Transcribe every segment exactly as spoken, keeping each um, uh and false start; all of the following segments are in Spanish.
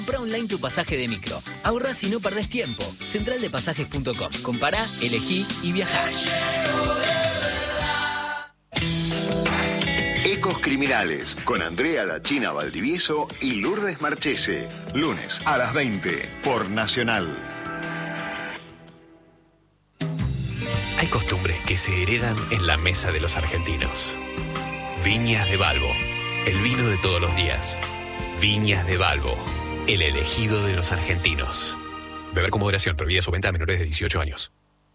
Compra online tu pasaje de micro. Ahorrás y no perdés tiempo. central de pasajes punto com. Compará, elegí y viajá. Ecos Criminales con Andrea La China Valdivieso y Lourdes Marchese. Lunes a las veinte por Nacional. Hay costumbres que se heredan en la mesa de los argentinos. Viñas de Balbo, el vino de todos los días. Viñas de Balbo, el elegido de los argentinos. Beber con moderación, prohibida su venta a menores de dieciocho años.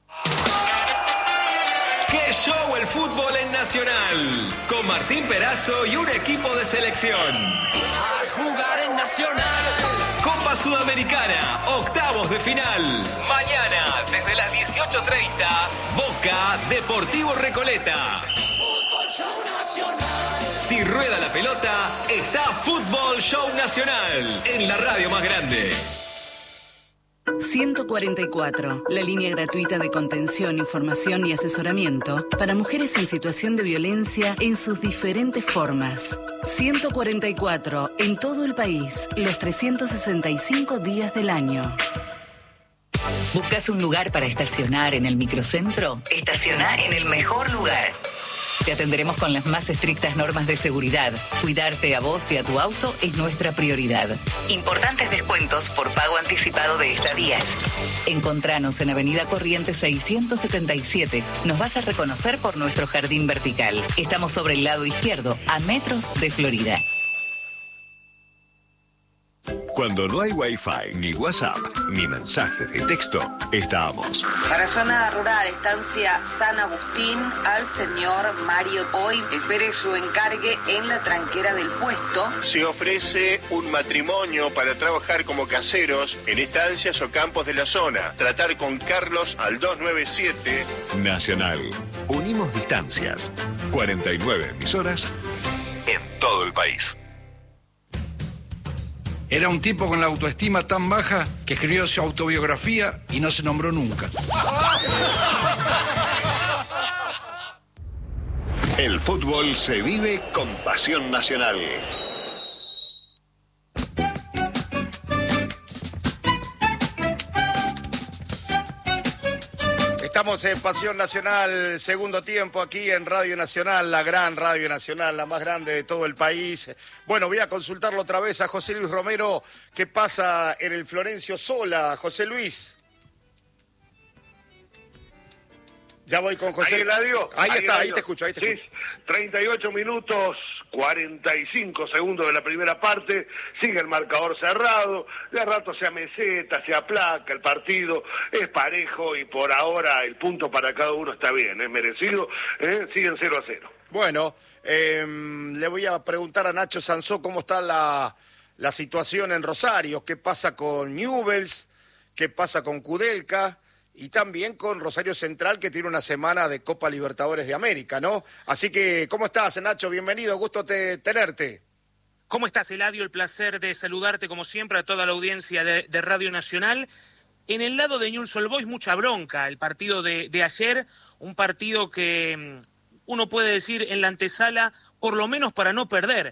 ¡Qué show el fútbol en Nacional! Con Martín Perazo y un equipo de selección. A jugar en Nacional. Copa Sudamericana, octavos de final. Mañana, desde las dieciocho treinta, Boca Deportivo Recoleta. Fútbol Show Nacional. Si rueda la pelota, está Fútbol Show Nacional en la radio más grande. ciento cuarenta y cuatro, la línea gratuita de contención, información y asesoramiento para mujeres en situación de violencia en sus diferentes formas. ciento cuarenta y cuatro, en todo el país, los trescientos sesenta y cinco días del año. ¿Buscas un lugar para estacionar en el microcentro? Estaciona en el mejor lugar. Te atenderemos con las más estrictas normas de seguridad. Cuidarte a vos y a tu auto es nuestra prioridad. Importantes descuentos por pago anticipado de estadías. Encontranos en Avenida Corrientes seiscientos setenta y siete. Nos vas a reconocer por nuestro jardín vertical. Estamos sobre el lado izquierdo, a metros de Florida. Cuando no hay Wi-Fi, ni WhatsApp, ni mensaje de texto, estamos. Para zona rural, estancia San Agustín, al señor Mario Hoy. Espere su encargue en la tranquera del puesto. Se ofrece un matrimonio para trabajar como caseros en estancias o campos de la zona. Tratar con Carlos al dos nueve siete. Nacional. Unimos distancias. cuarenta y nueve emisoras en todo el país. Era un tipo con la autoestima tan baja que escribió su autobiografía y no se nombró nunca. El fútbol se vive con pasión nacional. Estamos en Pasión Nacional, segundo tiempo aquí en Radio Nacional, la gran Radio Nacional, la más grande de todo el país. Bueno, voy a consultarlo otra vez a José Luis Romero, ¿qué pasa en el Florencio Sola? José Luis. Ya voy con José. Ahí, Eladio. ahí, ahí está, Eladio. ahí te escucho, ahí te sí, escucho. treinta y ocho minutos, cuarenta y cinco segundos de la primera parte, sigue el marcador cerrado, de rato se ameseta, se aplaca el partido, es parejo y por ahora el punto para cada uno está bien, es merecido, ¿eh? Siguen cero a cero. Bueno, eh, le voy a preguntar a Nacho Sansó cómo está la, la situación en Rosario, qué pasa con Newell's, qué pasa con Kudelka. Y también con Rosario Central, que tiene una semana de Copa Libertadores de América, ¿no? Así que, ¿cómo estás, Nacho? Bienvenido, gusto te, tenerte. ¿Cómo estás, Eladio? El placer de saludarte, como siempre, a toda la audiencia de, de Radio Nacional. En el lado de Newell's Old Boys, mucha bronca. El partido de, de ayer, un partido que uno puede decir en la antesala, por lo menos para no perder.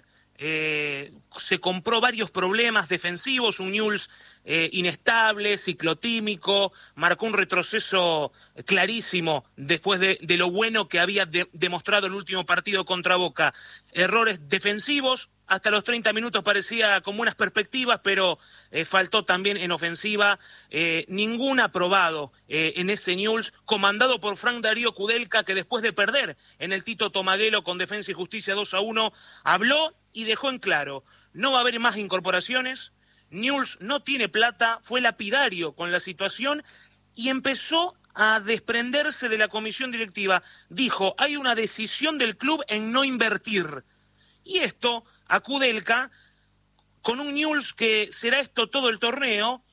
Eh, se compró varios problemas defensivos, un Newell's eh, inestable, ciclotímico, marcó un retroceso clarísimo después de, de lo bueno que había de, demostrado el último partido contra Boca. Errores defensivos, hasta los treinta minutos parecía con buenas perspectivas, pero eh, faltó también en ofensiva, eh, ningún aprobado eh, en ese Newell's, comandado por Frank Darío Kudelka, que después de perder en el Tito Tomaguelo con Defensa y Justicia dos a uno, habló y dejó en claro, no va a haber más incorporaciones, Newell's no tiene plata, fue lapidario con la situación y empezó a desprenderse de la comisión directiva. Dijo, hay una decisión del club en no invertir. Y esto, a Kudelka, con un Newell's que será esto todo el torneo,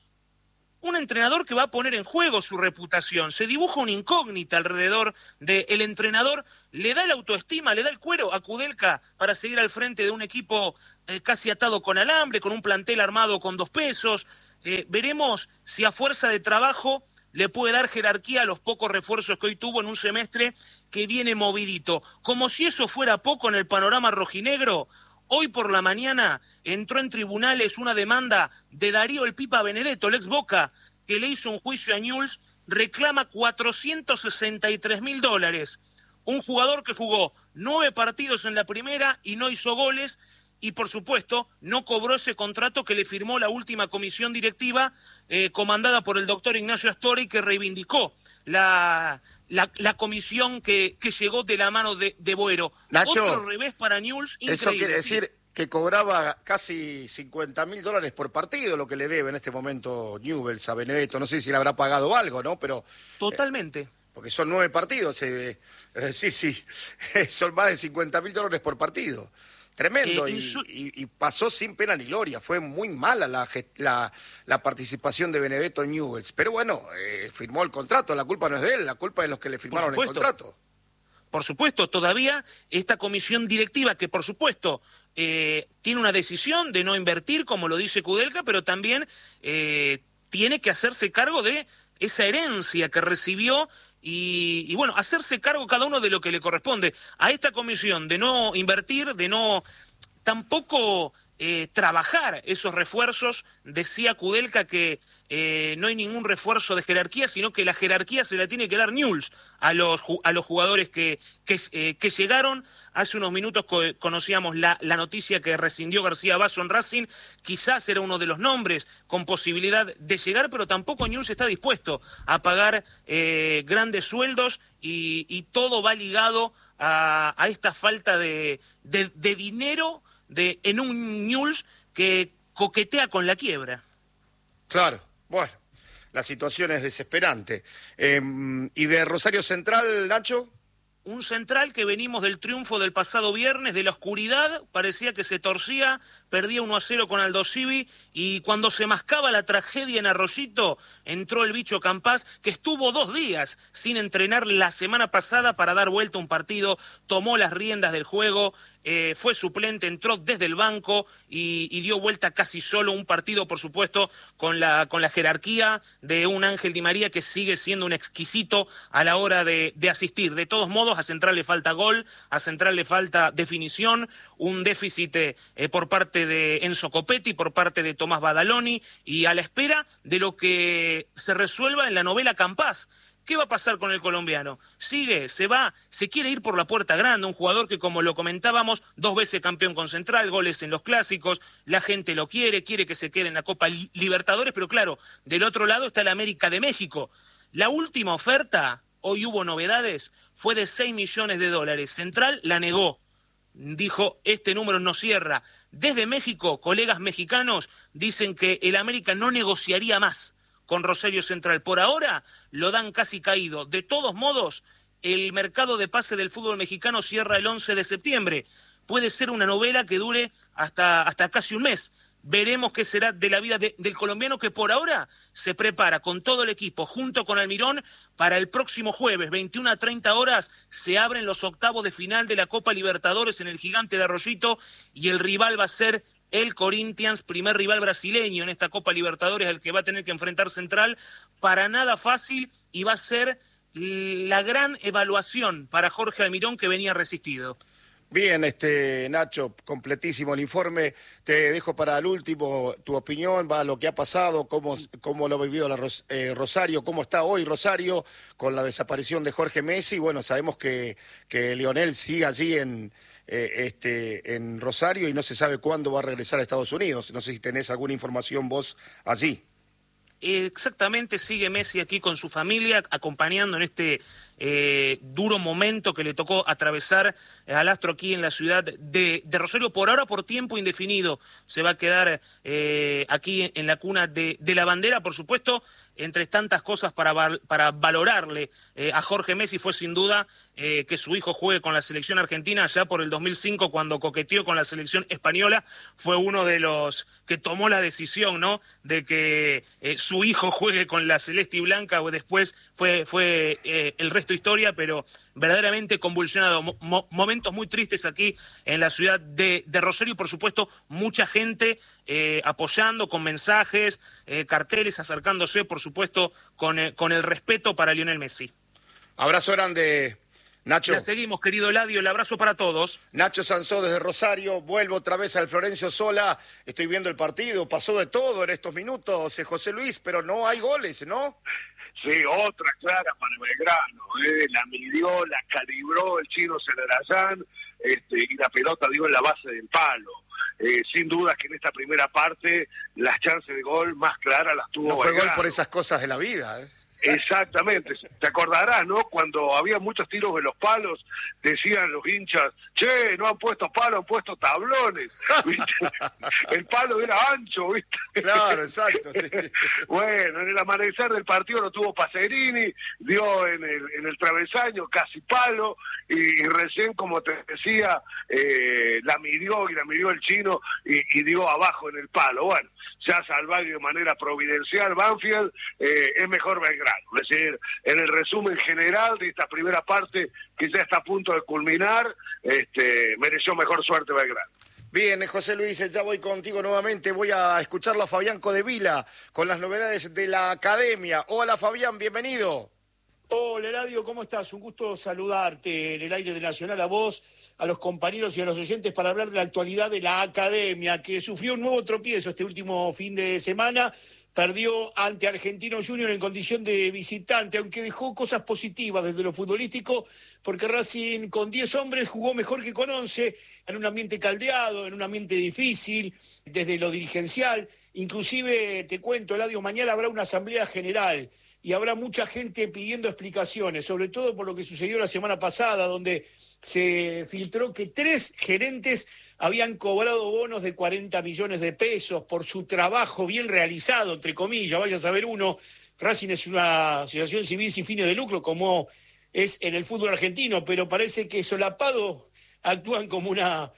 un entrenador que va a poner en juego su reputación. Se dibuja una incógnita alrededor del entrenador. ¿Le da la autoestima, le da el cuero a Kudelka para seguir al frente de un equipo eh, casi atado con alambre, con un plantel armado con dos pesos? Eh, veremos si a fuerza de trabajo le puede dar jerarquía a los pocos refuerzos que hoy tuvo en un semestre que viene movidito. Como si eso fuera poco en el panorama rojinegro, Hoy por la mañana entró en tribunales una demanda de Darío el Pipa Benedetto, el ex Boca, que le hizo un juicio a Newell's, reclama cuatrocientos sesenta y tres mil dólares. Un jugador que jugó nueve partidos en la primera y no hizo goles, y por supuesto no cobró ese contrato que le firmó la última comisión directiva eh, comandada por el doctor Ignacio Astori, que reivindicó la, la, la comisión que, que llegó de la mano de, de Boero. Nacho, otro revés para Newell's, increíble. Eso quiere decir sí. que cobraba casi cincuenta mil dólares por partido, lo que le debe en este momento Newell's a Benedetto. No sé si le habrá pagado algo, ¿no? Pero totalmente. Eh, porque son nueve partidos. Eh, eh, sí, sí. Son más de cincuenta mil dólares por partido. Tremendo, eh, y, su... y, y pasó sin pena ni gloria. Fue muy mala la, la, la participación de Benedetto en Newell's. Pero bueno, eh, firmó el contrato, la culpa no es de él, la culpa es de los que le firmaron el contrato. Por supuesto, todavía esta comisión directiva, que por supuesto eh, tiene una decisión de no invertir, como lo dice Kudelka, pero también eh, tiene que hacerse cargo de esa herencia que recibió y, y bueno, hacerse cargo cada uno de lo que le corresponde. A esta comisión de no invertir, de no tampoco eh, trabajar esos refuerzos, decía Kudelka que eh, no hay ningún refuerzo de jerarquía, sino que la jerarquía se la tiene que dar Newell's a los, a los jugadores que, que, eh, que llegaron. Hace unos minutos co conocíamos la, la noticia que rescindió García Basso en Racing. Quizás era uno de los nombres con posibilidad de llegar, pero tampoco Newell's está dispuesto a pagar eh, grandes sueldos y, y todo va ligado a, a esta falta de, de, de dinero de, en un Newell's que coquetea con la quiebra. Claro, bueno, la situación es desesperante. Eh, ¿Y de Rosario Central, Nacho? Un Central que venimos del triunfo del pasado viernes, de la oscuridad, parecía que se torcía, perdía uno a cero con Aldo Civi, y cuando se mascaba la tragedia en Arroyito, entró el bicho Campás, que estuvo dos días sin entrenar la semana pasada para dar vuelta a un partido, tomó las riendas del juego, eh, fue suplente, entró desde el banco y, y dio vuelta casi solo un partido, por supuesto, con la, con la jerarquía de un Ángel Di María que sigue siendo un exquisito a la hora de, de asistir. De todos modos, a Central le falta gol, a Central le falta definición, un déficit eh, por parte de Enzo Copetti, por parte de Tomás Badaloni, y a la espera de lo que se resuelva en la novela Campás. ¿Qué va a pasar con el colombiano? Sigue, se va, se quiere ir por la puerta grande, un jugador que, como lo comentábamos, dos veces campeón con Central, goles en los clásicos, la gente lo quiere, quiere que se quede en la Copa Libertadores, pero claro, del otro lado está el América de México. La última oferta, hoy hubo novedades, fue de seis millones de dólares. Central la negó, dijo, este número no cierra. Desde México, colegas mexicanos dicen que el América no negociaría más con Rosario Central. Por ahora lo dan casi caído. De todos modos, el mercado de pase del fútbol mexicano cierra el once de septiembre. Puede ser una novela que dure hasta, hasta casi un mes. Veremos qué será de la vida de, del colombiano, que por ahora se prepara con todo el equipo, junto con Almirón, para el próximo jueves, veintiuna a treinta horas, se abren los octavos de final de la Copa Libertadores en el Gigante de Arroyito, y el rival va a ser el Corinthians, primer rival brasileño en esta Copa Libertadores, al que va a tener que enfrentar Central. Para nada fácil, y va a ser la gran evaluación para Jorge Almirón, que venía resistido. Bien, este Nacho, completísimo el informe. Te dejo para el último tu opinión, va lo que ha pasado, cómo, cómo lo ha vivido la Ros, eh, Rosario, cómo está hoy Rosario con la desaparición de Jorge Messi. Bueno, sabemos que, que Lionel sigue allí en, eh, este, en Rosario y no se sabe cuándo va a regresar a Estados Unidos. No sé si tenés alguna información vos allí. Exactamente, sigue Messi aquí con su familia, acompañando en este eh, duro momento que le tocó atravesar al astro aquí en la ciudad de, de Rosario. Por ahora, por tiempo indefinido, se va a quedar eh, aquí en la cuna de, de la bandera. Por supuesto, entre tantas cosas para, val, para valorarle eh, a Jorge Messi fue sin duda eh, que su hijo juegue con la selección argentina. Ya por el dos mil cinco, cuando coqueteó con la selección española, fue uno de los que tomó la decisión, ¿no?, de que eh, su hijo juegue con la celeste y blanca. Después fue, fue eh, el resto historia, pero verdaderamente convulsionado. Mo momentos muy tristes aquí en la ciudad de, de Rosario, y por supuesto mucha gente eh, apoyando con mensajes, eh, carteles, acercándose, por supuesto, con, eh, con el respeto para Lionel Messi. Abrazo grande, Nacho. La seguimos, querido Eladio, el abrazo para todos. Nacho Sansó desde Rosario, vuelvo otra vez al Florencio Sola, estoy viendo el partido, pasó de todo en estos minutos, eh, José Luis, pero no hay goles, ¿no? Sí, otra clara para Belgrano, ¿eh? La midió, la calibró el chino Celarayán, este, y la pelota dio en la base del palo. Eh, sin duda que en esta primera parte las chances de gol más claras las tuvo No fue Belgrano. gol por esas cosas de la vida, ¿eh? Exactamente, te acordarás, ¿no? Cuando había muchos tiros en los palos, decían los hinchas, che, no han puesto palos, han puesto tablones, ¿viste? El palo era ancho, ¿viste? Claro, exacto, sí. Bueno, en el amanecer del partido lo tuvo Pacerini, dio en el, en el travesaño casi palo, y, y recién, como te decía, eh, la midió y la midió el chino, y, y dio abajo en el palo. Bueno, se ha salvado de manera providencial Banfield, eh, es mejor Belgrano. Es decir, en el resumen general de esta primera parte, que ya está a punto de culminar, este, mereció mejor suerte Belgrano. Bien, José Luis, ya voy contigo nuevamente, voy a escucharlo a Fabián Codevila con las novedades de la academia. Hola Fabián, bienvenido. Hola Eladio, ¿cómo estás? Un gusto saludarte en el aire de Nacional, a vos, a los compañeros y a los oyentes, para hablar de la actualidad de la academia, que sufrió un nuevo tropiezo este último fin de semana. Perdió ante Argentino Junior en condición de visitante, aunque dejó cosas positivas desde lo futbolístico, porque Racing con diez hombres jugó mejor que con once, en un ambiente caldeado, en un ambiente difícil, desde lo dirigencial. Inclusive, te cuento, Eladio, mañana habrá una asamblea general y habrá mucha gente pidiendo explicaciones, sobre todo por lo que sucedió la semana pasada, donde se filtró que tres gerentes habían cobrado bonos de cuarenta millones de pesos por su trabajo bien realizado, entre comillas, vaya a saber uno. Racing es una asociación civil sin fines de lucro, como es en el fútbol argentino, pero parece que solapado actúan como una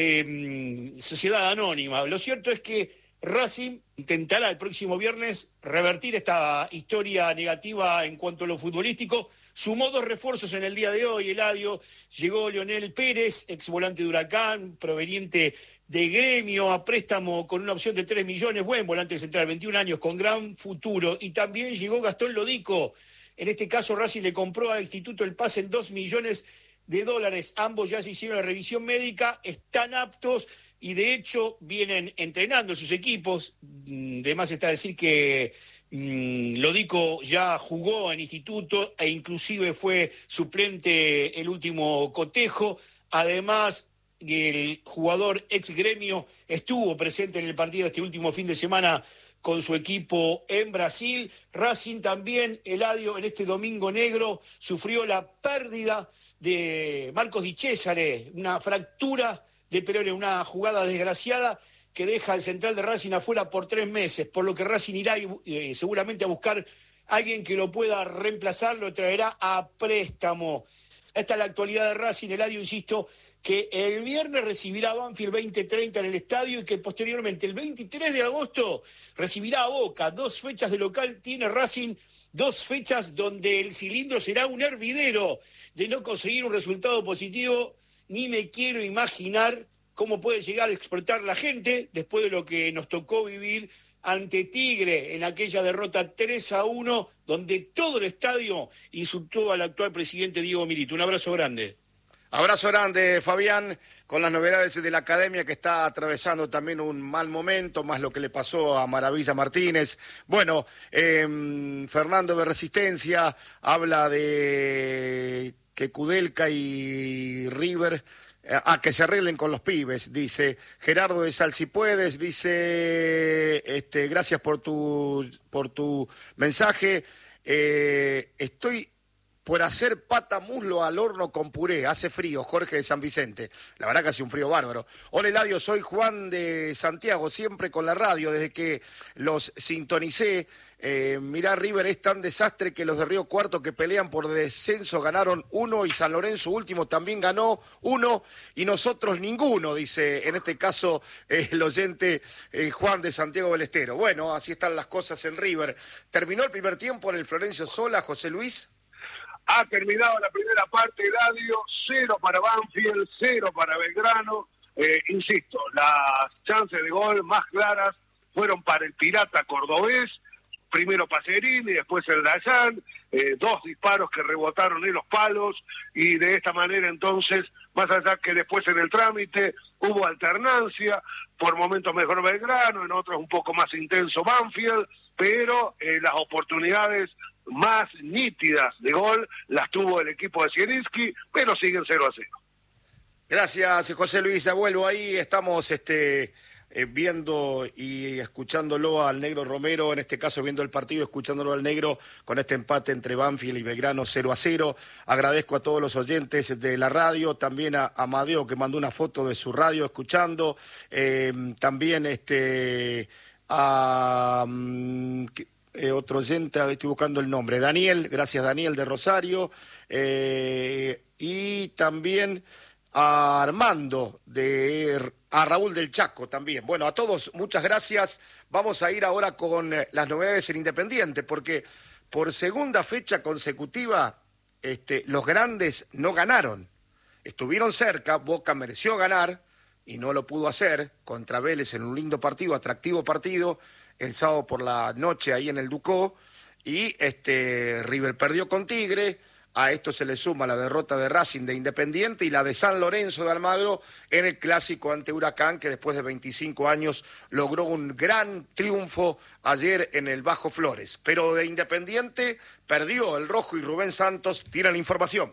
eh, sociedad anónima. Lo cierto es que Racing intentará el próximo viernes revertir esta historia negativa en cuanto a lo futbolístico. Sumó dos refuerzos en el día de hoy, Eladio. Llegó Leonel Pérez, ex volante de Huracán, proveniente de Gremio, a préstamo con una opción de tres millones, buen volante central, veintiún años, con gran futuro. Y también llegó Gastón Lodico. En este caso, Racing le compró a Instituto el pase en dos millones de dólares. Ambos ya se hicieron la revisión médica, están aptos y de hecho vienen entrenando sus equipos. De más está decir que mmm, Lodico ya jugó en Instituto e inclusive fue suplente el último cotejo. Además, el jugador ex Gremio estuvo presente en el partido este último fin de semana con su equipo en Brasil. Racing también, Eladio, en este domingo negro, sufrió la pérdida de Marcos Di Cesare, una fractura de peroné, una jugada desgraciada que deja al central de Racing afuera por tres meses, por lo que Racing irá eh, seguramente a buscar a alguien que lo pueda reemplazar, lo traerá a préstamo. Esta es la actualidad de Racing, Eladio, insisto, que el viernes recibirá a Banfield veinte treinta en el estadio y que posteriormente, el veintitrés de agosto, recibirá a Boca. Dos fechas de local tiene Racing, dos fechas donde el cilindro será un hervidero de no conseguir un resultado positivo. Ni me quiero imaginar cómo puede llegar a explotar la gente después de lo que nos tocó vivir ante Tigre en aquella derrota tres a uno, donde todo el estadio insultó al actual presidente Diego Milito. Un abrazo grande. Abrazo grande, Fabián, con las novedades de la academia que está atravesando también un mal momento, más lo que le pasó a Maravilla Martínez. Bueno, eh, Fernando de Resistencia habla de que Kudelka y River, eh, ah, que se arreglen con los pibes, dice Gerardo de Sal, si puedes, dice, este, gracias por tu, por tu mensaje, eh, estoy por hacer pata muslo al horno con puré. Hace frío, Jorge de San Vicente. La verdad que hace un frío bárbaro. Hola Eladio, soy Juan de Santiago, siempre con la radio, desde que los sintonicé. Eh, mirá, River es tan desastre que los de Río Cuarto que pelean por descenso ganaron uno y San Lorenzo último también ganó uno y nosotros ninguno, dice en este caso eh, el oyente eh, Juan de Santiago del Estero. Bueno, así están las cosas en River. ¿Terminó el primer tiempo en el Florencio Sola, José Luis? Ha terminado la primera parte, Eladio, cero para Banfield, cero para Belgrano. Eh, insisto, las chances de gol más claras fueron para el Pirata cordobés, primero Pacerini, después el Dayan, eh, dos disparos que rebotaron en los palos, y de esta manera entonces, más allá que después en el trámite hubo alternancia, por momentos mejor Belgrano, en otros un poco más intenso Banfield, pero eh, las oportunidades más nítidas de gol las tuvo el equipo de Zielinski, pero siguen cero a cero. Gracias, José Luis. Ya vuelvo ahí. Estamos este, eh, viendo y escuchándolo al Negro Romero, en este caso viendo el partido, escuchándolo al Negro con este empate entre Banfield y Belgrano cero a cero. Agradezco a todos los oyentes de la radio, también a Amadeo que mandó una foto de su radio escuchando, eh, también este a... Um, Eh, otro oyente, estoy buscando el nombre, Daniel, gracias Daniel de Rosario, eh, y también a Armando, de a Raúl del Chaco también. Bueno, a todos, muchas gracias. Vamos a ir ahora con las novedades en Independiente, porque por segunda fecha consecutiva este, los grandes no ganaron. Estuvieron cerca, Boca mereció ganar y no lo pudo hacer contra Vélez en un lindo partido, atractivo partido, el sábado por la noche ahí en el Ducó, y este River perdió con Tigre. A esto se le suma la derrota de Racing de Independiente y la de San Lorenzo de Almagro en el clásico ante Huracán, que después de veinticinco años logró un gran triunfo ayer en el Bajo Flores. Pero de Independiente perdió el Rojo, y Rubén Santos tira la información.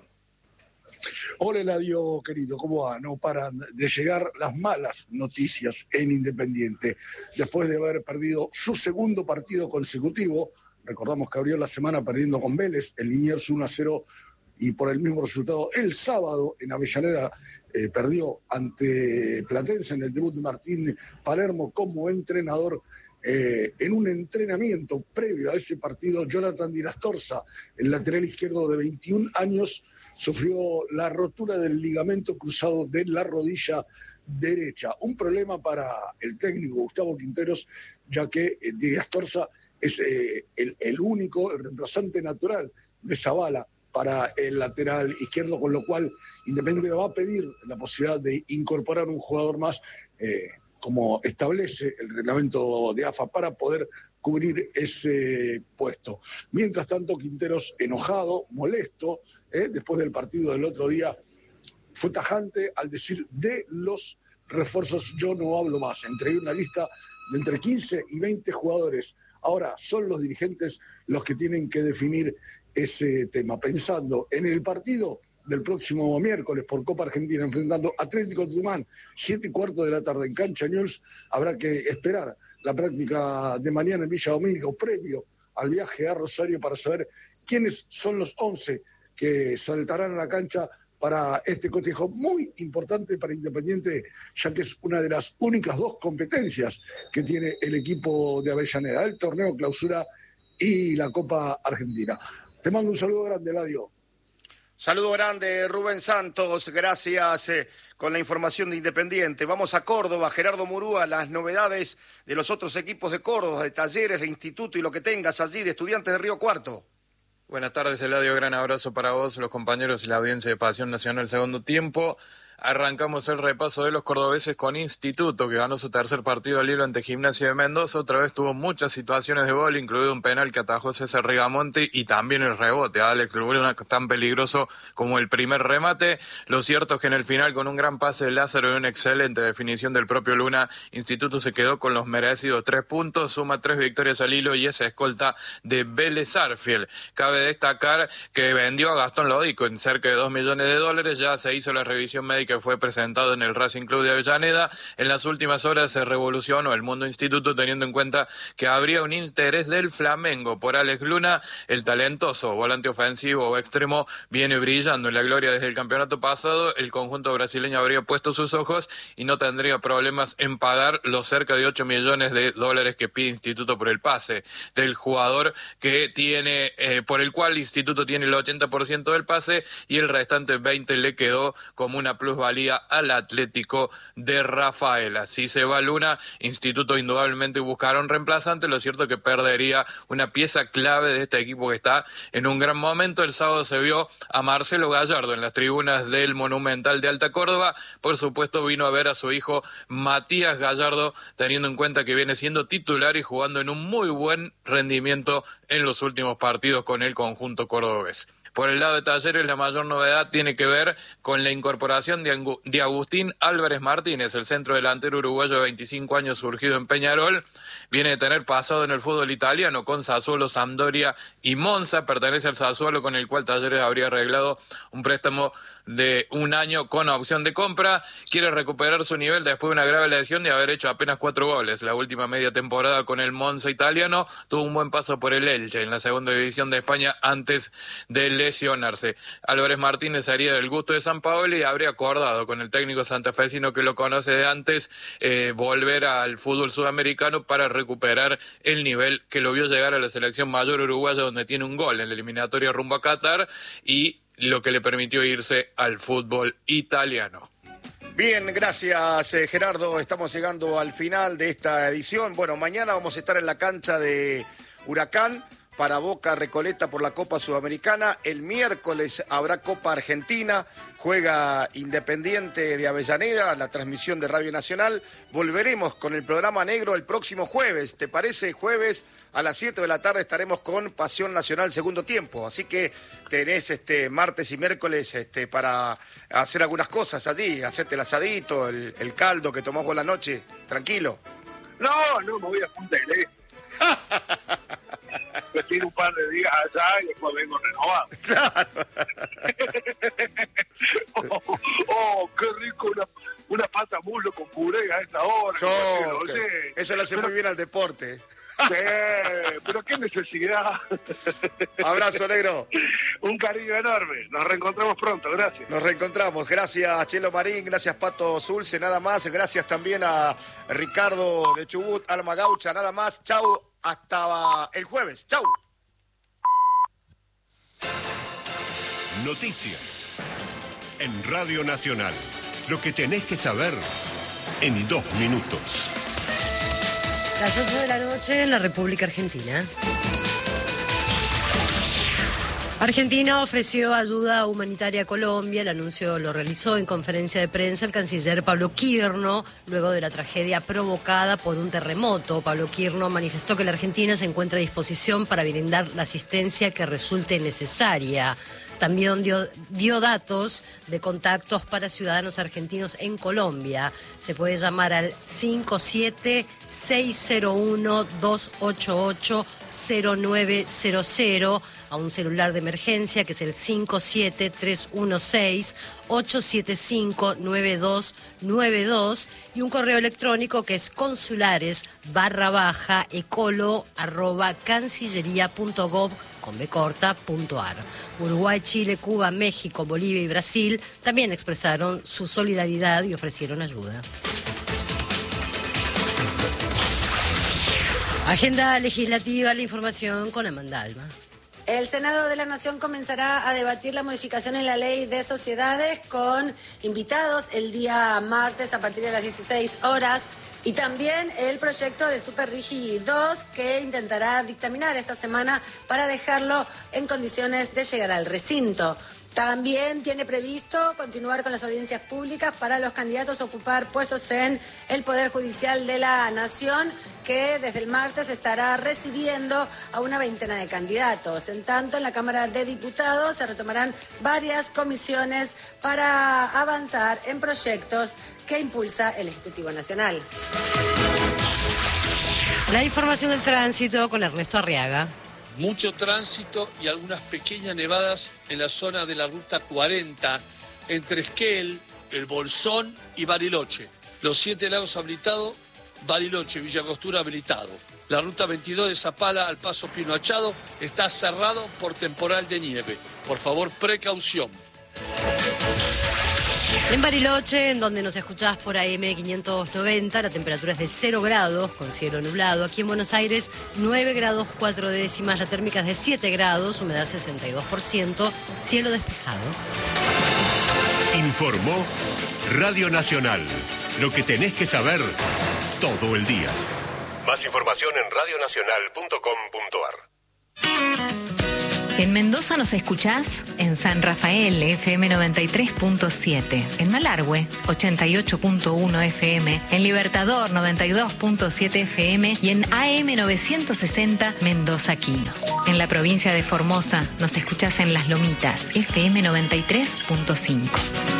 Hola Eladio, querido, ¿cómo va? No paran de llegar las malas noticias en Independiente. Después de haber perdido su segundo partido consecutivo, recordamos que abrió la semana perdiendo con Vélez, en Liniers uno a cero, y por el mismo resultado el sábado en Avellaneda eh, perdió ante Platense en el debut de Martín Palermo como entrenador. Eh, en un entrenamiento previo a ese partido, Jonathan Di Rastorza, el lateral izquierdo de veintiún años, sufrió la rotura del ligamento cruzado de la rodilla derecha. Un problema para el técnico Gustavo Quinteros, ya que eh, Di Rastorza es eh, el, el único, el reemplazante natural de Zavala para el lateral izquierdo, con lo cual Independiente va a pedir la posibilidad de incorporar un jugador más, eh, como establece el reglamento de A F A, para poder cubrir ese puesto. Mientras tanto, Quinteros, enojado, molesto, eh, después del partido del otro día, fue tajante al decir: de los refuerzos yo no hablo más. Entregué una lista de entre quince y veinte jugadores. Ahora son los dirigentes los que tienen que definir ese tema, pensando en el partido del próximo miércoles por Copa Argentina, enfrentando Atlético Tucumán, siete y cuarto de la tarde en Cancha News. Habrá que esperar la práctica de mañana en Villa Domínico, previo al viaje a Rosario, para saber quiénes son los once que saltarán a la cancha para este cotejo muy importante para Independiente, ya que es una de las únicas dos competencias que tiene el equipo de Avellaneda, el torneo clausura y la Copa Argentina. Te mando un saludo grande, Eladio. Saludo grande, Rubén Santos, gracias eh, con la información de Independiente. Vamos a Córdoba, Gerardo Murúa, las novedades de los otros equipos de Córdoba, de Talleres, de Instituto y lo que tengas allí, de Estudiantes de Río Cuarto. Buenas tardes, Eladio, gran abrazo para vos, los compañeros y la audiencia de Pasión Nacional segundo tiempo. Arrancamos el repaso de los cordobeses con Instituto, que ganó su tercer partido al hilo ante Gimnasia de Mendoza. Otra vez tuvo muchas situaciones de gol, incluido un penal que atajó César Rigamonte y también el rebote a Alex Luna, tan peligroso como el primer remate. Lo cierto es que en el final, con un gran pase de Lázaro y una excelente definición del propio Luna, Instituto se quedó con los merecidos tres puntos, suma tres victorias al hilo y es escolta de Vélez Sarsfield. Cabe destacar que vendió a Gastón Lodico en cerca de dos millones de dólares, ya se hizo la revisión médica que fue presentado en el Racing Club de Avellaneda. En las últimas horas se revolucionó el mundo Instituto, teniendo en cuenta que habría un interés del Flamengo por Alex Luna. El talentoso volante ofensivo o extremo viene brillando en la gloria desde el campeonato pasado. El conjunto brasileño habría puesto sus ojos y no tendría problemas en pagar los cerca de ocho millones de dólares que pide Instituto por el pase del jugador, que tiene eh, por el cual Instituto tiene el ochenta por ciento del pase y el restante veinte le quedó como una plus plusvalía al Atlético de Rafaela. Si se va Luna, Instituto indudablemente buscará un reemplazante. Lo cierto es que perdería una pieza clave de este equipo que está en un gran momento. El sábado se vio a Marcelo Gallardo en las tribunas del Monumental de Alta Córdoba. Por supuesto vino a ver a su hijo Matías Gallardo, teniendo en cuenta que viene siendo titular y jugando en un muy buen rendimiento en los últimos partidos con el conjunto cordobés. Por el lado de Talleres, la mayor novedad tiene que ver con la incorporación de, Angu- de Agustín Álvarez Martínez, el centro delantero uruguayo de veinticinco años surgido en Peñarol. Viene de tener pasado en el fútbol italiano con Sassuolo, Sampdoria y Monza. Pertenece al Sassuolo, con el cual Talleres habría arreglado un préstamo de un año con opción de compra. Quiere recuperar su nivel después de una grave lesión de haber hecho apenas cuatro goles. La última media temporada con el Monza italiano, tuvo un buen paso por el Elche en la segunda división de España antes de lesionarse. Álvarez Martínez haría del gusto de Sampaoli y habría acordado con el técnico santafesino, que lo conoce de antes, eh, volver al fútbol sudamericano para recuperar el nivel que lo vio llegar a la selección mayor uruguaya, donde tiene un gol en la eliminatoria rumbo a Qatar, y lo que le permitió irse al fútbol italiano. Bien, gracias eh, Gerardo. Estamos llegando al final de esta edición. Bueno, mañana vamos a estar en la cancha de Huracán para Boca Recoleta por la Copa Sudamericana. El miércoles habrá Copa Argentina, juega Independiente de Avellaneda, la transmisión de Radio Nacional. Volveremos con el programa negro el próximo jueves. ¿Te parece? Jueves a las siete de la tarde estaremos con Pasión Nacional segundo tiempo. Así que tenés este martes y miércoles este, para hacer algunas cosas allí, hacerte el asadito, el, el caldo que tomás por la noche. Tranquilo. No, no, me voy a Punta del Este. Me tiro un par de días allá y después vengo renovado. Claro. oh, oh, qué rico una, una pata muslo con puré a esta hora. No, que, okay. Eso le hace pero, muy bien al deporte. Sí, pero qué necesidad. Abrazo, negro. Un cariño enorme. Nos reencontramos pronto, gracias. Nos reencontramos. Gracias, Chelo Marín. Gracias, Pato Zulce. Nada más. Gracias también a Ricardo de Chubut, Alma Gaucha. Nada más. Chau. Hasta el jueves. Chau. Noticias en Radio Nacional. Lo que tenés que saber en dos minutos. Las ocho de la noche en la República Argentina. Argentina ofreció ayuda humanitaria a Colombia. El anuncio lo realizó en conferencia de prensa el canciller Pablo Quirno, luego de la tragedia provocada por un terremoto. Pablo Quirno manifestó que la Argentina se encuentra a disposición para brindar la asistencia que resulte necesaria. También dio, dio datos de contactos para ciudadanos argentinos en Colombia. Se puede llamar al cinco siete seis cero uno dos ocho ocho cero nueve cero cero, a un celular de emergencia que es el cinco siete tres uno seis ocho siete cinco nueve dos nueve dos, y un correo electrónico que es consulares barra baja ecolo arroba cancillería punto gov con b corta punto ar. Uruguay, Chile, Cuba, México, Bolivia y Brasil también expresaron su solidaridad y ofrecieron ayuda. Agenda legislativa, la información con Amanda Alba. El Senado de la Nación comenzará a debatir la modificación en la ley de sociedades con invitados el día martes a partir de las dieciséis horas. Y también el proyecto de Super Rigi dos, que intentará dictaminar esta semana para dejarlo en condiciones de llegar al recinto. También tiene previsto continuar con las audiencias públicas para los candidatos a ocupar puestos en el Poder Judicial de la Nación, que desde el martes estará recibiendo a una veintena de candidatos. En tanto, en la Cámara de Diputados se retomarán varias comisiones para avanzar en proyectos que impulsa el Ejecutivo Nacional. La información del tránsito con Ernesto Arriaga. Mucho tránsito y algunas pequeñas nevadas en la zona de la ruta cuarenta, entre Esquel, El Bolsón y Bariloche. Los siete lagos habilitados, Bariloche, Villa Costura habilitado. La ruta veintidós de Zapala al Paso Pino Achado está cerrado por temporal de nieve. Por favor, precaución. En Bariloche, en donde nos escuchás por A M quinientos noventa, la temperatura es de cero grados, con cielo nublado. Aquí en Buenos Aires, nueve grados cuatro décimas, la térmica es de siete grados, humedad sesenta y dos por ciento, cielo despejado. Informó Radio Nacional. Lo que tenés que saber todo el día. Más información en radio nacional punto com punto ar. En Mendoza nos escuchás en San Rafael, F M noventa y tres punto siete. En Malargüe, ochenta y ocho punto uno F M. En Libertador, noventa y dos punto siete F M. Y en A M novecientos sesenta, Mendoza Quino. En la provincia de Formosa nos escuchás en Las Lomitas, F M noventa y tres punto cinco.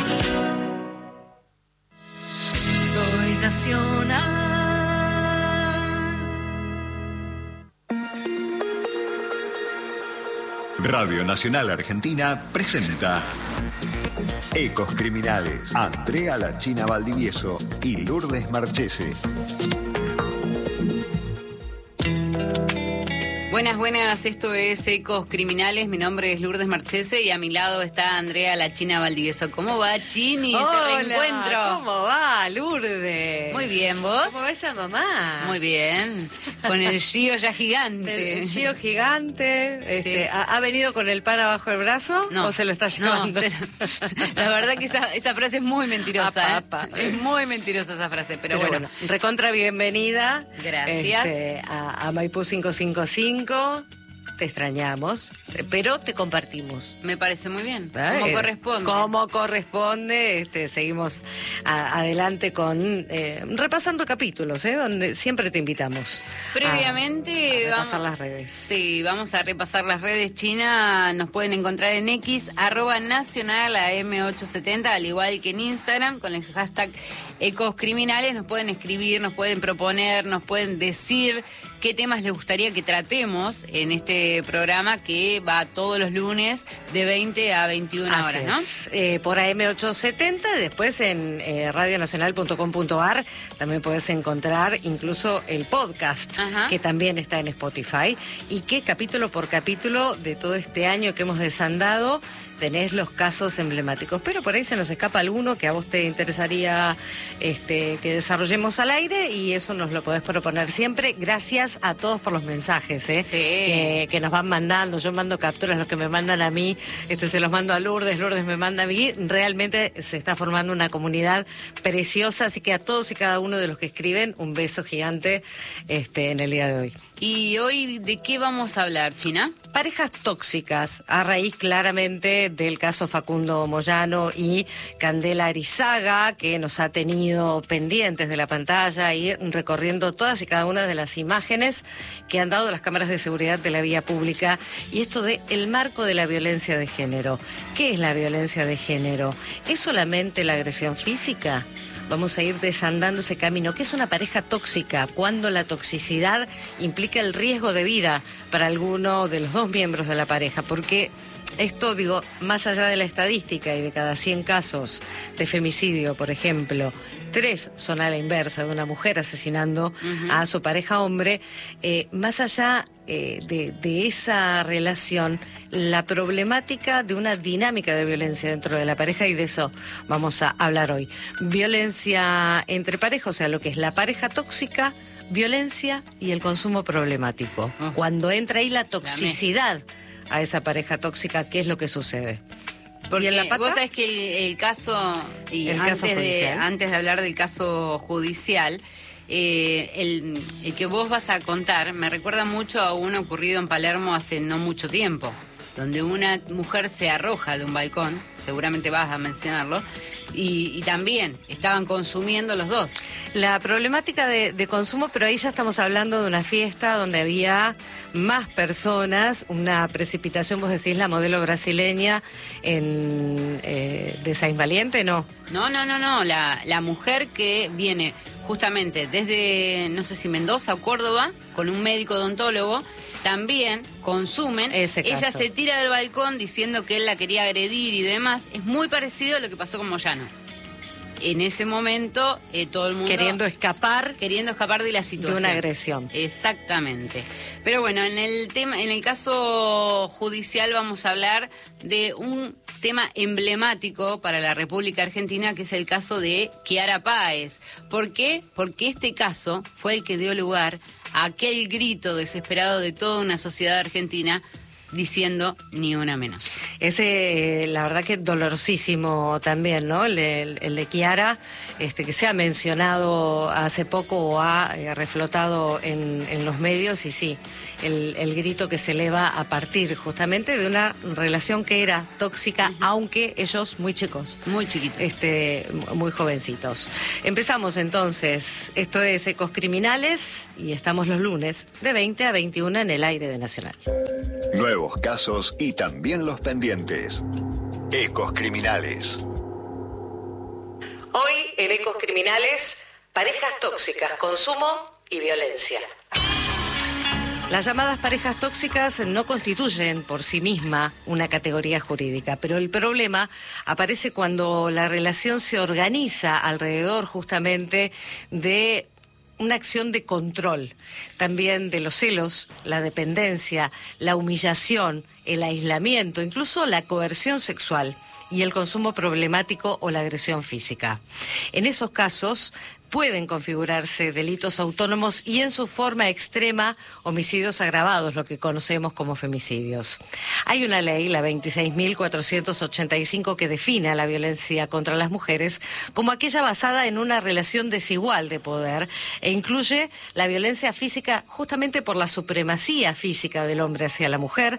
Soy nacional. Radio Nacional Argentina presenta Ecos Criminales. Andrea La China Valdivieso y Lourdes Marchese. Buenas, buenas, esto es Ecos Criminales, mi nombre es Lourdes Marchese y a mi lado está Andrea La China Valdivieso. ¿Cómo va, Chini? Hola, Te reencuentro. ¿Cómo va, Lourdes? Muy bien, ¿vos? ¿Cómo va esa mamá? Muy bien, con el Gio ya gigante. El Gio gigante, este, Sí. ¿ha, ha venido con el pan abajo del brazo No. o se lo está No, llevando? se- la verdad que esa, esa frase es muy mentirosa, Apa, ¿eh? apa. Es muy mentirosa esa frase, pero, Pero bueno. bueno, recontra bienvenida. Gracias. este, a, a Maipú quinientos cincuenta y cinco. Te extrañamos, pero te compartimos. Me parece muy bien, Ay, como corresponde. Como corresponde, este, seguimos a- adelante con eh, repasando capítulos, ¿eh? Donde siempre te invitamos. Previamente a, a repasar vamos, las redes. Sí, vamos a repasar las redes. China nos pueden encontrar en X, arroba nacional a M ochocientos setenta, al igual que en Instagram, con el hashtag Ecos Criminales. Nos pueden escribir, nos pueden proponer, nos pueden decir qué temas les gustaría que tratemos en este programa que va todos los lunes de veinte a veintiuna Así horas, ¿no? es. Eh, por A M ochocientos setenta, y después en eh, radio nacional punto com punto ar también puedes encontrar incluso el podcast, Ajá. que también está en Spotify, y que capítulo por capítulo de todo este año que hemos desandado tenés los casos emblemáticos, pero por ahí se nos escapa alguno que a vos te interesaría este, que desarrollemos al aire, y eso nos lo podés proponer siempre. Gracias a todos por los mensajes, ¿eh? que, que nos van mandando. Yo mando capturas, los que me mandan a mí, este, se los mando a Lourdes, Lourdes me manda a mí. Realmente se está formando una comunidad preciosa, así que a todos y cada uno de los que escriben, un beso gigante este, en el día de hoy. ¿Y hoy de qué vamos a hablar, China? Parejas tóxicas, a raíz claramente del caso Facundo Moyano y Candela Arizaga, que nos ha tenido pendientes de la pantalla y recorriendo todas y cada una de las imágenes que han dado las cámaras de seguridad de la vía pública. Y esto de el marco de la violencia de género. ¿Qué es la violencia de género? ¿Es solamente la agresión física? Vamos a ir desandando ese camino. ¿Qué es una pareja tóxica? Cuando la toxicidad implica el riesgo de vida para alguno de los dos miembros de la pareja. Porque esto, digo, más allá de la estadística y de cada cien casos de femicidio, por ejemplo, tres son a la inversa, de una mujer asesinando uh-huh. a su pareja hombre, eh, más allá eh, de, de esa relación, la problemática de una dinámica de violencia dentro de la pareja, y de eso vamos a hablar hoy. Violencia entre parejas, o sea, lo que es la pareja tóxica, violencia y el consumo problemático. Uh-huh. Cuando entra ahí la toxicidad a esa pareja tóxica, ¿qué es lo que sucede? Porque ¿Y en la pata? vos sabés que el, el caso, y el antes, caso de, antes de hablar del caso judicial, eh, el, el que vos vas a contar me recuerda mucho a uno ocurrido en Palermo hace no mucho tiempo, donde una mujer se arroja de un balcón, seguramente vas a mencionarlo, y, y también estaban consumiendo los dos. La problemática de, de consumo, pero ahí ya estamos hablando de una fiesta donde había más personas, una precipitación, vos decís la modelo brasileña en eh, de Saint Valiente, ¿no? No, no, no, no, la, la mujer que viene justamente desde, no sé si Mendoza o Córdoba, con un médico odontólogo, también consumen. Ese Ella caso. se tira del balcón diciendo que él la quería agredir y demás. Es muy parecido a lo que pasó con Moyano. En ese momento, eh, todo el mundo... Queriendo escapar. Queriendo escapar de la situación. De una agresión. Exactamente. Pero bueno, en el tema, en el caso judicial vamos a hablar de un tema emblemático para la República Argentina, que es el caso de Kiara Páez. ¿Por qué? Porque este caso fue el que dio lugar a aquel grito desesperado de toda una sociedad argentina diciendo ni una menos. Ese, la verdad que dolorosísimo también, ¿no? El de, el de Chiara, este, que se ha mencionado hace poco o ha eh, reflotado en, en los medios, y sí, el, el grito que se eleva a partir justamente de una relación que era tóxica, uh-huh. aunque ellos muy chicos. Muy chiquitos. Este, muy jovencitos. Empezamos entonces, esto es Ecos Criminales, y estamos los lunes de veinte a veintiuno en el aire de Nacional. Nuevos casos y también los pendientes. Ecos Criminales. Hoy en Ecos Criminales, parejas tóxicas, consumo y violencia. Las llamadas parejas tóxicas no constituyen por sí misma una categoría jurídica, pero el problema aparece cuando la relación se organiza alrededor justamente de una acción de control, también de los celos, la dependencia, la humillación, el aislamiento, incluso la coerción sexual y el consumo problemático o la agresión física. En esos casos pueden configurarse delitos autónomos y en su forma extrema homicidios agravados, lo que conocemos como femicidios. Hay una ley, la veintiséis mil cuatrocientos ochenta y cinco, que define a la violencia contra las mujeres como aquella basada en una relación desigual de poder e incluye la violencia física justamente por la supremacía física del hombre hacia la mujer,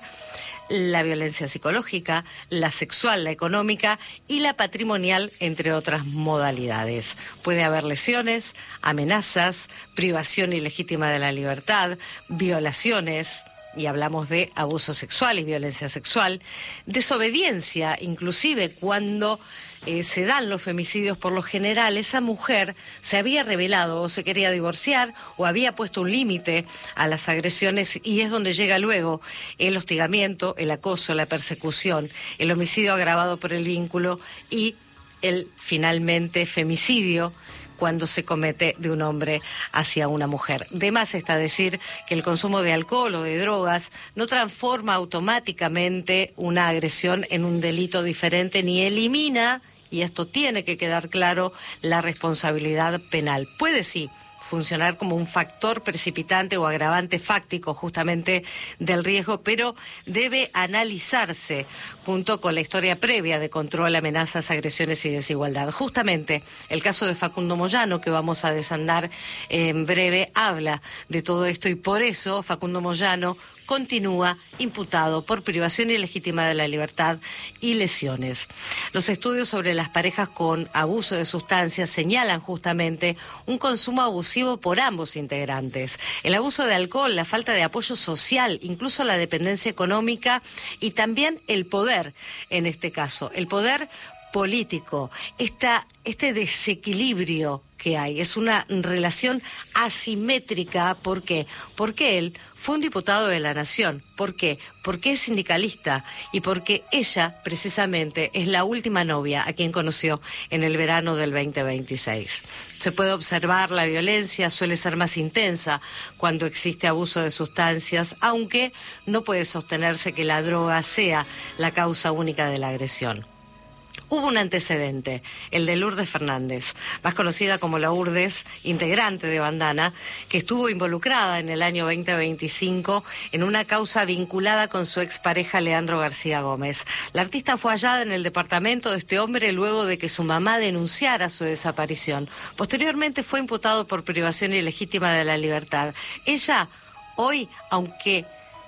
la violencia psicológica, la sexual, la económica y la patrimonial, entre otras modalidades. Puede haber lesiones, amenazas, privación ilegítima de la libertad, violaciones, y hablamos de abuso sexual y violencia sexual, desobediencia, inclusive cuando eh, se dan los femicidios. Por lo general, esa mujer se había rebelado o se quería divorciar o había puesto un límite a las agresiones, y es donde llega luego el hostigamiento, el acoso, la persecución, el homicidio agravado por el vínculo y el, finalmente, femicidio, cuando se comete de un hombre hacia una mujer. De más está decir que el consumo de alcohol o de drogas no transforma automáticamente una agresión en un delito diferente ni elimina, y esto tiene que quedar claro, la responsabilidad penal. Puede sí funcionar como un factor precipitante o agravante fáctico justamente del riesgo, pero debe analizarse junto con la historia previa de control, amenazas, agresiones y desigualdad. Justamente el caso de Facundo Moyano, que vamos a desandar en breve, habla de todo esto, y por eso Facundo Moyano continúa imputado por privación ilegítima de la libertad y lesiones. Los estudios sobre las parejas con abuso de sustancias señalan justamente un consumo abusivo por ambos integrantes. El abuso de alcohol, la falta de apoyo social, incluso la dependencia económica y también el poder, en este caso, el poder político, esta, este desequilibrio que hay. Es una relación asimétrica. ¿Por qué? Porque él fue un diputado de la Nación. ¿Por qué? Porque es sindicalista y porque ella, precisamente, es la última novia a quien conoció en el verano del veinte veintiséis. Se puede observar la violencia, suele ser más intensa cuando existe abuso de sustancias, aunque no puede sostenerse que la droga sea la causa única de la agresión. Hubo un antecedente, el de Lourdes Fernández, más conocida como la Urdes, integrante de Bandana, que estuvo involucrada en el año veinte veinticinco en una causa vinculada con su expareja Leandro García Gómez. La artista fue hallada en el departamento de este hombre luego de que su mamá denunciara su desaparición. Posteriormente fue imputado por privación ilegítima de la libertad. Ella, hoy, aunque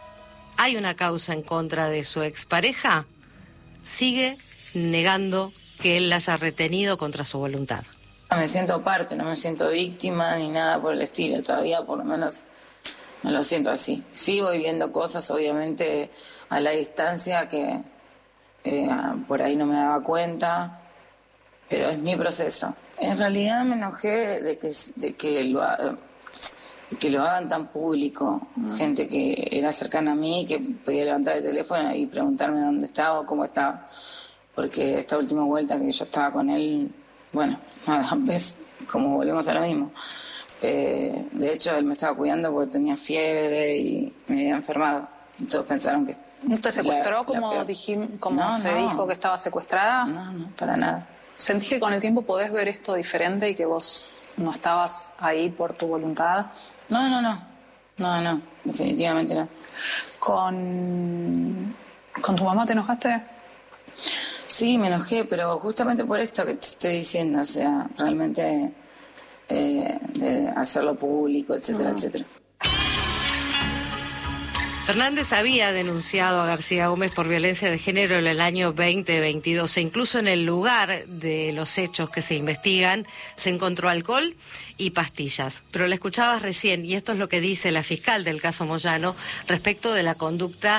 hay una causa en contra de su expareja, sigue negando que él la haya retenido contra su voluntad. Me siento parte, no me siento víctima ni nada por el estilo, todavía por lo menos no lo siento así. Sigo viviendo cosas, obviamente, a la distancia que eh, por ahí no me daba cuenta, pero es mi proceso. En realidad me enojé de que, de que, lo, que lo hagan tan público, mm. gente que era cercana a mí, que podía levantar el teléfono y preguntarme dónde estaba o cómo estaba. Porque esta última vuelta que yo estaba con él, bueno, ves como volvemos a lo mismo. Eh, de hecho, él me estaba cuidando porque tenía fiebre y me había enfermado. Y todos pensaron que... ¿No te secuestró la, como, la dijim, como no, se no. dijo que estaba secuestrada? No, no, para nada. ¿Sentís que con el tiempo podés ver esto diferente y que vos no estabas ahí por tu voluntad? No, no, no. No, no, definitivamente no. ¿Con, ¿Con tu mamá te enojaste? Sí, me enojé, pero justamente por esto que te estoy diciendo, o sea, realmente eh, de hacerlo público, etcétera, Mm. etcétera. Fernández había denunciado a García Gómez por violencia de género en el año veinte veintidós e incluso en el lugar de los hechos que se investigan se encontró alcohol y pastillas. Pero la escuchabas recién y esto es lo que dice la fiscal del caso Moyano respecto de la conducta